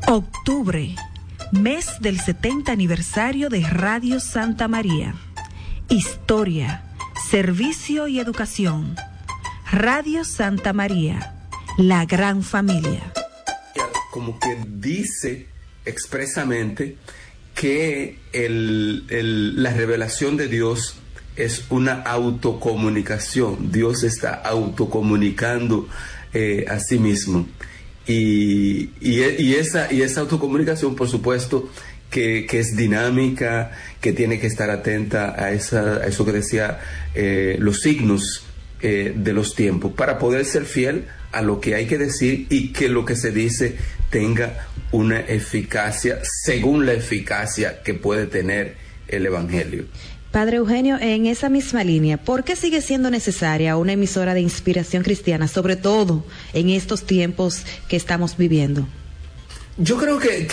Octubre, mes del 70 aniversario de Radio Santa María. Historia, servicio y educación. Radio Santa María, la gran familia. Como que dice expresamente que la revelación de Dios es una autocomunicación. Dios está autocomunicando a sí mismo. Y esa autocomunicación, por supuesto, que es dinámica, que tiene que estar atenta a eso que decía, los signos de los tiempos, para poder ser fiel a lo que hay que decir y que lo que se dice tenga una eficacia según la eficacia que puede tener el Evangelio. Padre Eugenio, en esa misma línea, ¿por qué sigue siendo necesaria una emisora de inspiración cristiana, sobre todo en estos tiempos que estamos viviendo? Yo creo que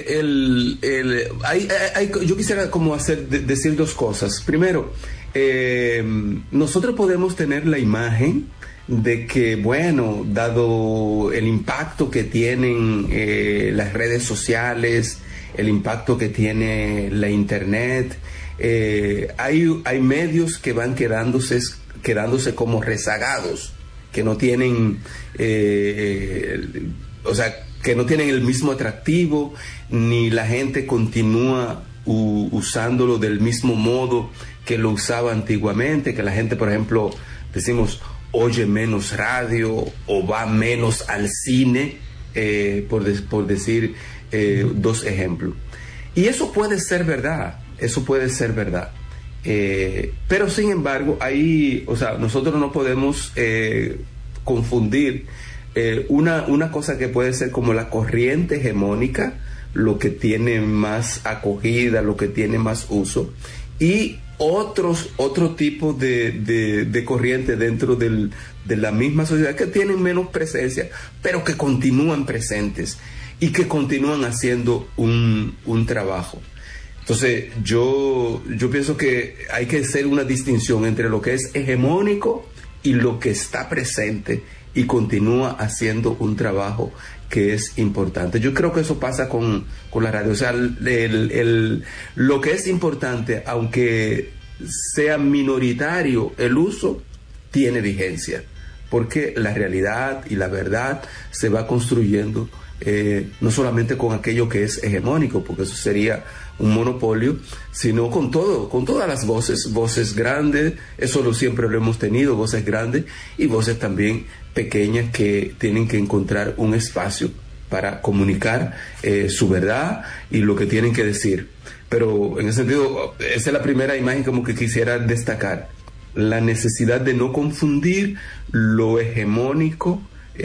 yo quisiera como decir dos cosas. Primero, nosotros podemos tener la imagen de que, bueno, dado el impacto que tienen las redes sociales, el impacto que tiene la internet, hay medios que van quedándose como rezagados, que no tienen, que no tienen el mismo atractivo, ni la gente continúa usándolo del mismo modo que lo usaba antiguamente, que la gente, por ejemplo, decimos, oye menos radio o va menos al cine, por decir dos ejemplos. Y eso puede ser verdad. Pero sin embargo, nosotros no podemos confundir una cosa que puede ser como la corriente hegemónica, lo que tiene más acogida, lo que tiene más uso, y otro tipo de corriente dentro de la misma sociedad que tienen menos presencia, pero que continúan presentes y que continúan haciendo un trabajo. Entonces, yo pienso que hay que hacer una distinción entre lo que es hegemónico y lo que está presente y continúa haciendo un trabajo que es importante. Yo creo que eso pasa con la radio. O sea, lo que es importante, aunque sea minoritario el uso, tiene vigencia, porque la realidad y la verdad se va construyendo no solamente con aquello que es hegemónico, porque eso sería un monopolio, sino con todas las voces grandes. Eso siempre lo hemos tenido, voces grandes y voces también pequeñas que tienen que encontrar un espacio para comunicar su verdad y lo que tienen que decir. Pero en ese sentido, esa es la primera imagen como que quisiera destacar, la necesidad de no confundir lo hegemónico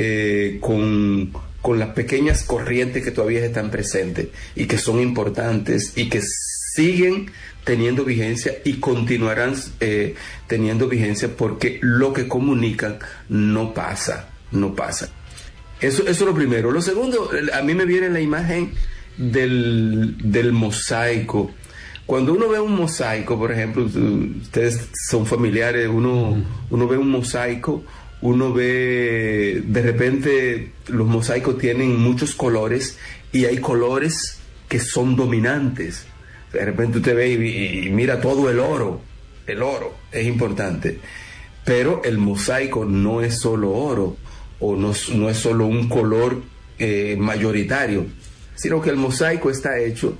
con las pequeñas corrientes que todavía están presentes y que son importantes y que siguen teniendo vigencia y continuarán teniendo vigencia, porque lo que comunican no pasa. Eso es lo primero. Lo segundo, a mí me viene la imagen del mosaico. Cuando uno ve un mosaico, por ejemplo, ustedes son familiares, uno ve un mosaico, uno ve, de repente los mosaicos tienen muchos colores y hay colores que son dominantes. De repente usted ve y mira todo el oro es importante, pero el mosaico no es solo oro, o no es solo un color mayoritario, sino que el mosaico está hecho,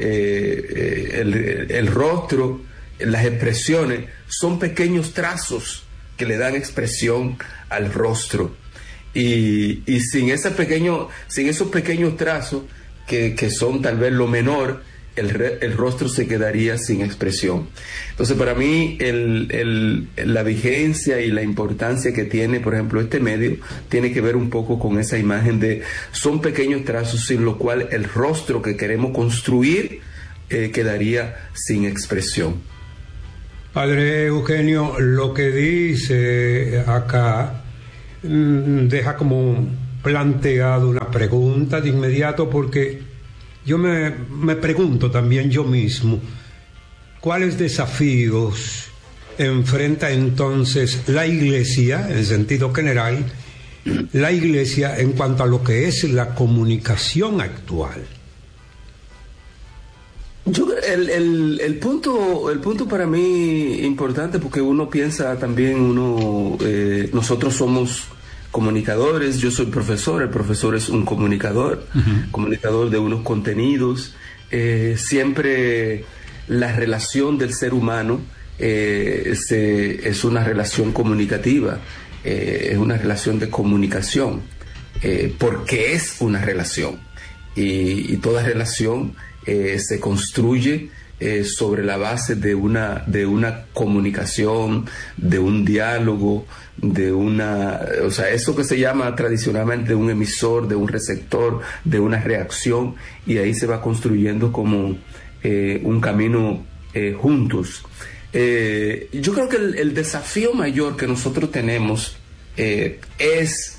el rostro, las expresiones son pequeños trazos que le dan expresión al rostro, y sin esos pequeños trazos que son tal vez lo menor, el rostro se quedaría sin expresión. Entonces, para mí la vigencia y la importancia que tiene, por ejemplo, este medio, tiene que ver un poco con esa imagen de son pequeños trazos sin lo cual el rostro que queremos construir quedaría sin expresión. Padre Eugenio, lo que dice acá deja como planteado una pregunta de inmediato, porque yo me pregunto también yo mismo, ¿cuáles desafíos enfrenta entonces la Iglesia, en sentido general, la Iglesia en cuanto a lo que es la comunicación actual? El punto para mí importante, porque uno piensa también, nosotros somos comunicadores, yo soy profesor, el profesor es un comunicador, comunicador de unos contenidos. Siempre la relación del ser humano es una relación comunicativa, es una relación de comunicación, porque es una relación, y toda relación se construye sobre la base de una comunicación, de un diálogo, o sea, eso que se llama tradicionalmente un emisor, de un receptor, de una reacción, y ahí se va construyendo como un camino juntos. Yo creo que el desafío mayor que nosotros tenemos es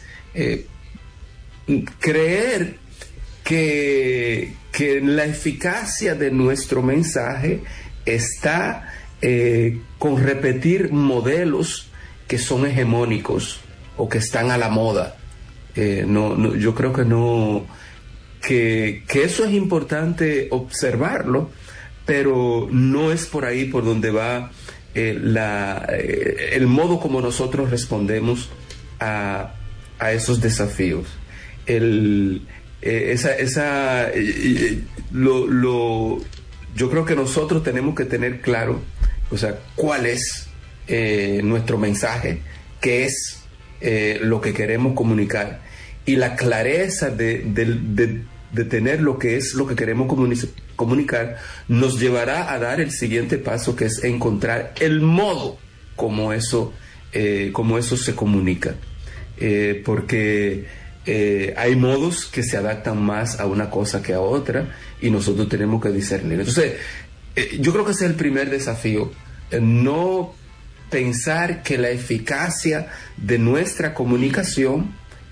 creer que la eficacia de nuestro mensaje está con repetir modelos que son hegemónicos o que están a la moda. Yo creo que eso es importante observarlo, pero no es por ahí por donde va el modo como nosotros respondemos a esos desafíos. Yo creo que nosotros tenemos que tener claro, o sea, cuál es nuestro mensaje, qué es lo que queremos comunicar, y la clareza de tener lo que es lo que queremos comunicar nos llevará a dar el siguiente paso, que es encontrar el modo como eso se comunica, porque hay modos que se adaptan más a una cosa que a otra, y nosotros tenemos que discernir. Entonces, yo creo que ese es el primer desafío, no pensar que la eficacia de nuestra comunicación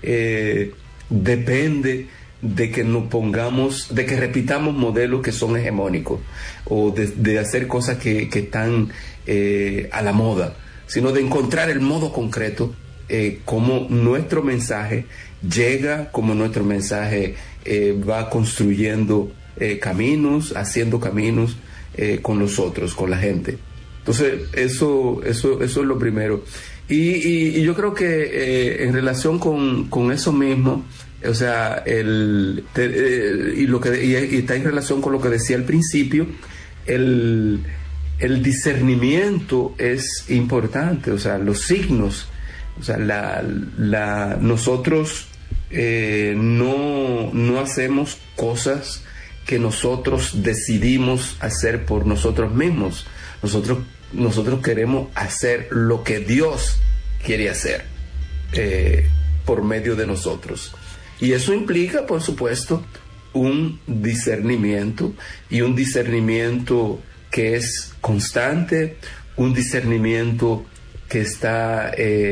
depende de que de que repitamos modelos que son hegemónicos, o de hacer cosas que están a la moda, sino de encontrar el modo concreto, cómo nuestro mensaje llega, cómo nuestro mensaje va construyendo caminos, haciendo caminos con los otros, con la gente. Entonces, eso es lo primero. Y yo creo que en relación con eso mismo, o sea, y está en relación con lo que decía al principio, el discernimiento es importante, o sea, los signos. O sea, nosotros no hacemos cosas que nosotros decidimos hacer por nosotros mismos. Nosotros queremos hacer lo que Dios quiere hacer por medio de nosotros. Y eso implica, por supuesto, un discernimiento, y un discernimiento que es constante, un discernimiento que está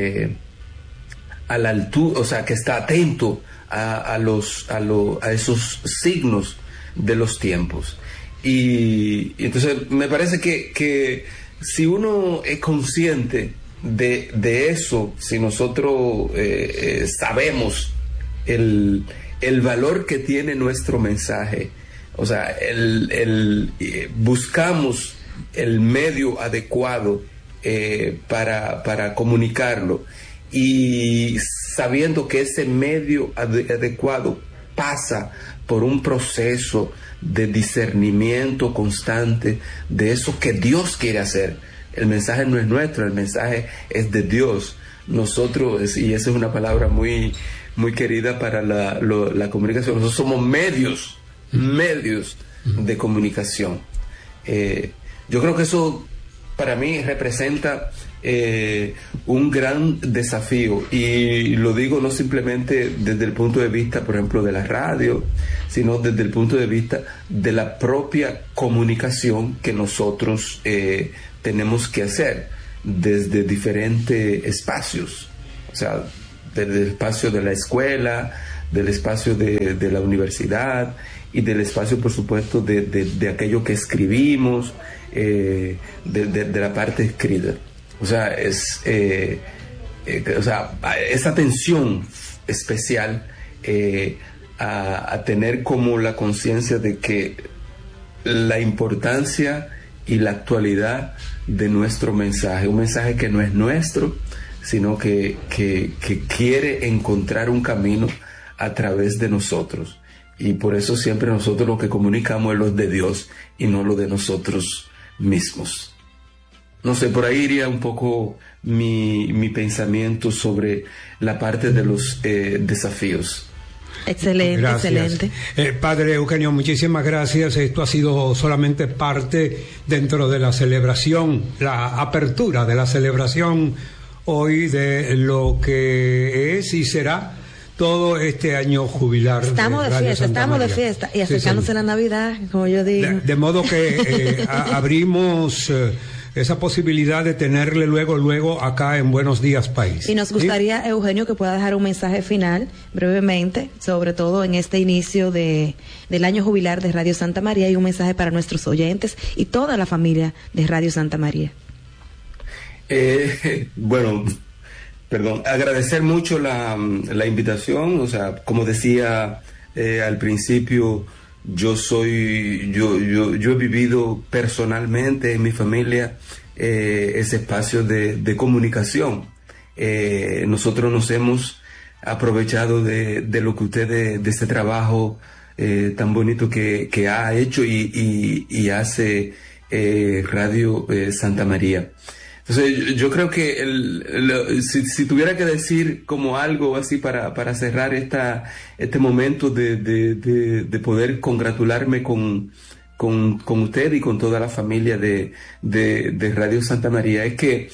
a la altura, o sea, que está atento a esos signos de los tiempos. Y entonces me parece que si uno es consciente de eso, si nosotros sabemos el valor que tiene nuestro mensaje, o sea, buscamos el medio adecuado para comunicarlo, y sabiendo que ese medio adecuado pasa por un proceso de discernimiento constante de eso que Dios quiere hacer. El mensaje no es nuestro, el mensaje es de Dios. Nosotros, y esa es una palabra muy, muy querida para la comunicación, nosotros somos medios de comunicación. Yo creo que eso para mí representa un gran desafío, y lo digo no simplemente desde el punto de vista, por ejemplo, de la radio, sino desde el punto de vista de la propia comunicación que nosotros tenemos que hacer desde diferentes espacios, o sea, desde el espacio de la escuela, del espacio de la universidad, y del espacio, por supuesto, de aquello que escribimos, de la parte escrita. O sea, esa tensión especial a tener como la conciencia de que la importancia y la actualidad de nuestro mensaje, un mensaje que no es nuestro, sino que quiere encontrar un camino a través de nosotros. Y por eso siempre nosotros lo que comunicamos es lo de Dios y no lo de nosotros mismos. No sé, por ahí iría un poco mi pensamiento sobre la parte de los desafíos. Excelente, gracias. excelente. Padre Eugenio, muchísimas gracias. Esto ha sido solamente parte dentro de la celebración, la apertura de la celebración hoy de lo que es y será todo este año jubilar. Estamos de fiesta y acercándose la Navidad, como yo digo. De modo que abrimos esa posibilidad de tenerle luego acá en Buenos Días País. Y nos gustaría, ¿sí? Eugenio, que pueda dejar un mensaje final, brevemente, sobre todo en este inicio del año jubilar de Radio Santa María, y un mensaje para nuestros oyentes y toda la familia de Radio Santa María. Bueno, agradecer mucho la invitación. O sea, como decía al principio, yo he vivido personalmente en mi familia ese espacio de comunicación. Nosotros nos hemos aprovechado de lo que usted, de este trabajo tan bonito que ha hecho y hace Radio Santa María. Entonces yo creo que si tuviera que decir como algo así para cerrar este momento de poder congratularme con usted y con toda la familia de Radio Santa María, es que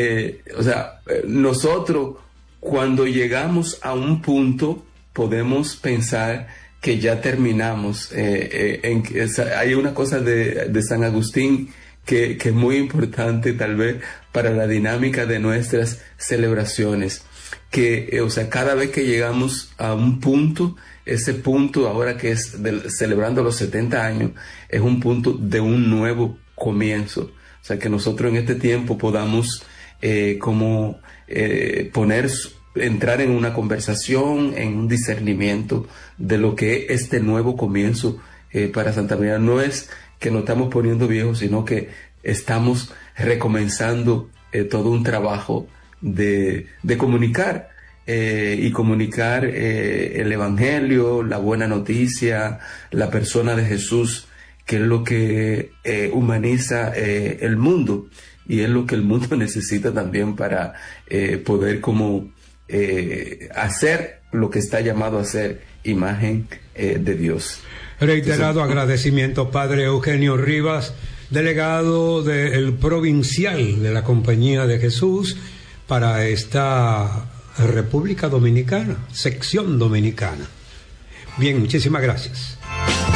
nosotros cuando llegamos a un punto podemos pensar que ya terminamos. Hay una cosa de San Agustín que es muy importante tal vez para la dinámica de nuestras celebraciones, que cada vez que llegamos a un punto, ese punto ahora que es celebrando los 70 años, es un punto de un nuevo comienzo. O sea, que nosotros en este tiempo podamos entrar en una conversación, en un discernimiento de lo que es este nuevo comienzo para Santa María. No es que nos estamos poniendo viejos, sino que estamos recomenzando todo un trabajo de comunicar y comunicar el Evangelio, la buena noticia, la persona de Jesús, que es lo que humaniza el mundo, y es lo que el mundo necesita también para poder hacer lo que está llamado a ser imagen de Dios. Reiterado agradecimiento, Padre Eugenio Rivas, delegado del provincial de la Compañía de Jesús para esta República Dominicana, sección dominicana. Bien, muchísimas gracias.